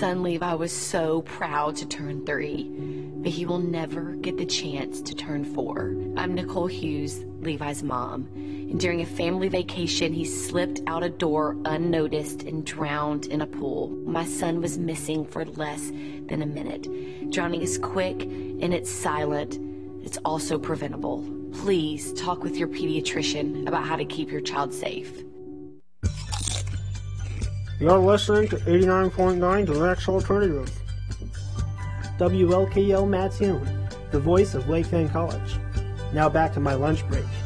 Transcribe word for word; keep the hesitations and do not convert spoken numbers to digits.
son Levi was so proud to turn three, but he will never get the chance to turn four. I'm Nicole Hughes, Levi's mom, and during a family vacation, he slipped out a door unnoticed and drowned in a pool. My son was missing for less than a minute. Drowning is quick and it's silent. It's also preventable. Please talk with your pediatrician about how to keep your child safe. You're listening to eighty-nine point nine The Next Alternative. W L K L Madison, the voice of Lakeland College. Now back to my lunch break.